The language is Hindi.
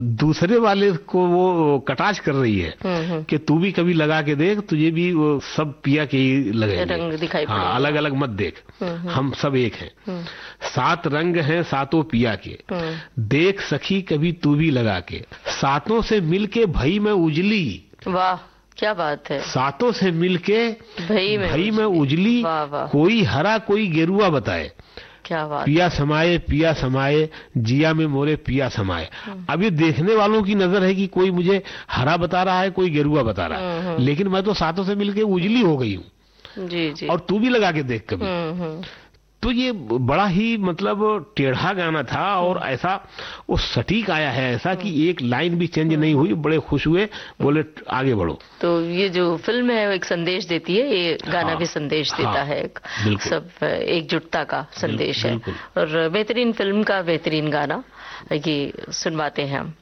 दूसरे वाले को वो कटाक्ष कर रही है कि तू भी कभी लगा के देख, तुझे भी वो सब पिया के ही लगेंगे, रंग दिखाई हाँ पड़ेगा। अलग अलग मत देख, हम सब एक हैं। 7 रंग हैं सातों पिया के, देख सखी कभी तू भी लगा के, सातों से मिलके भई में उजली। वाह क्या बात है। सातों से मिलके भई में उजली, वाह वाह कोई हरा कोई गेरुआ बताए, क्या बात। पिया समाए जिया में मोरे पिया समाए। अब ये देखने वालों की नजर है कि कोई मुझे हरा बता रहा है, कोई गेरुआ बता रहा है, लेकिन मैं तो सातों से मिलके उजली हो गई हूँ। जी जी। और तू भी लगा के देख कभी। तो ये बड़ा ही मतलब टेढ़ा गाना था और ऐसा वो सटीक आया है, ऐसा कि एक लाइन भी चेंज नहीं हुई। बड़े खुश हुए, बोले आगे बढ़ो। तो ये जो फिल्म है वो एक संदेश देती है, ये गाना हाँ, भी संदेश देता है, सब एकजुटता का संदेश है। और बेहतरीन फिल्म का बेहतरीन गाना ये सुनवाते हैं हम।